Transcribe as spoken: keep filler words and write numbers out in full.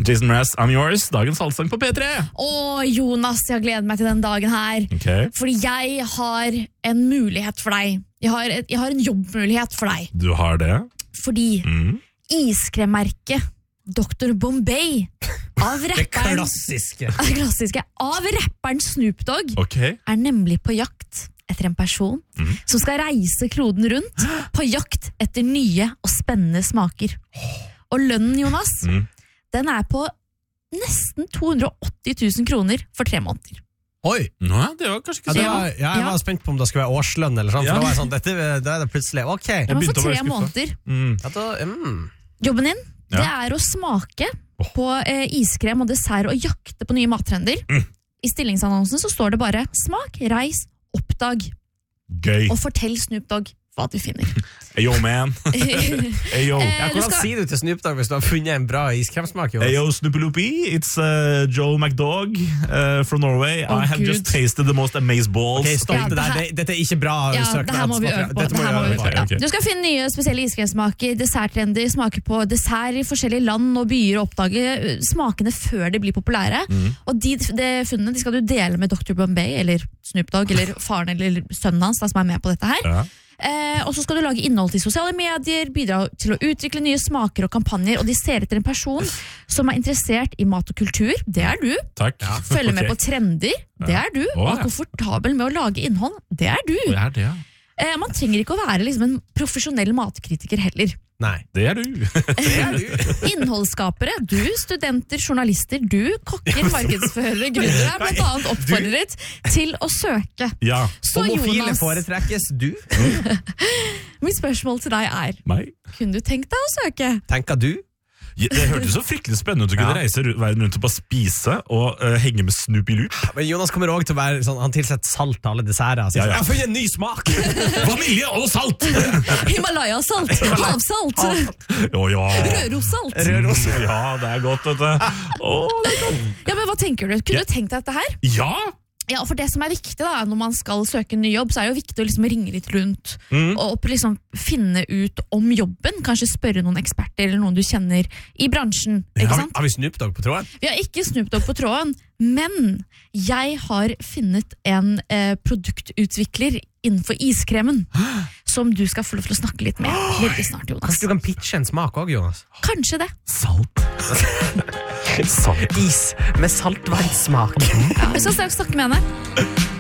Jason Mraz, I'm yours. Dagens salgsang på P tre. Åh, Jonas, jeg gleder meg til den dagen her. Okay. Fordi jeg har en mulighet for deg. Jeg har, et, jeg har en jobbmulighet for deg. Du har det? Fordi mm. iskremmerket doktor Bombay av rapperen, det klassiske. Det klassiske av rapperen Snoop Dogg okay. er nemlig på jakt etter en person mm. som skal reise kloden rundt på jakt etter nye og spennende smaker. Og lønnen, Jonas, mm. den er på nesten to hundre og åtti tusen kroner for tre måneder. Oi! Nå, det var kanskje ikke så. Ja, var, ja, jeg var spent på om det skulle være årslønn eller sånn, for ja. da var jeg sånn, dette, da er det plutselig, ok. Det var for tre måneder. Mm. Ja, da, mm. Jobben din, ja. det er å smake oh. på eh, iskrem og dessert og jakte på nye mattrender. Mm. I stillingsannonsen så står det bare smak, reis, oppdag. Gøy. Og fortell Snoop Dogg hva du finner. Ayo, man. Ayo. Eh, ja, hvordan skal... sier du til Snoop Dogg hvis du har funnet en bra iskremsmak? Ayo, Snoopy-loopy. It's uh, Joe McDogg uh, from Norway. Oh, I have Gud. just tasted the most amazing balls. Ok, stopp ja, det der. Det, dette er ikke bra ja, søknad. Det her må vi øve på. Må må vi øve på. Ja. Okay. Du skal finne nye spesielle iskremsmaker, desserttrender, smake på dessert i forskjellige land og byer og oppdage smakene før de blir populære. Mm. Og de, de funnene de skal du dele med doktor Bombay, eller Snoop Dogg, eller faren eller sønnen hans, da, som er med på dette her. Ja. Eh, og så skal du lage innhold til sosiale medier, bidra til å utvikle nye smaker og kampanjer, og de ser etter en person som er interessert i mat og kultur, det er du. Takk. Ja. Følger okay. med på trender, det er du. Og er komfortabel med å lage innhold, det er du. Det er det, ja. eh, Man trenger ikke å være liksom, en profesjonell matkritiker heller. Nei, det er du. det er du. Innholdsskapere, du, studenter, journalister, du, kokker, markedsførere, gründere er blant annet oppfordret til å søke. Ja. Så homofile Jonas, foretrekkes du. Mitt spørsmål til deg er, Nei. kunne du tenkt deg å søke? Tenker du? Ja, det hørtes så fryktelig spennende ut å kunne ja. reise verden rundt og bare spise og uh, henge med Snoopy Loop. Men Jonas kommer også til å være sånn, han tilsetter salt til alle desserter. Så ja, ja. Jeg har funnet en ny smak! Vanilje og salt! Himalaya-salt, havsalt, oh, ja. Rørossalt. Rørossalt. Ja, det er godt, vet du. Oh, det er godt. Ja, men hva tenker du? Kunne ja. du tenkt deg dette her? Ja! Ja, for det som er viktig da, når man skal søke en ny jobb, så er det jo viktig å liksom ringe litt rundt mm. og liksom finne ut om jobben, kanskje spørre noen eksperter eller noen du kjenner i bransjen, ikke ja, sant? Har vi Snoop Dogg på tråden? Vi har ikke Snoop Dogg på tråden, men jeg har funnet en eh, produktutvikler innenfor iskremen som du skal få lov til å snakke litt med veldig snart, Jonas. Kanskje du kan pitche en smak også, Jonas? Kanskje det. Salt. Salt. Is med saltvannssmak. Ja, vi skal straks snakke med henne.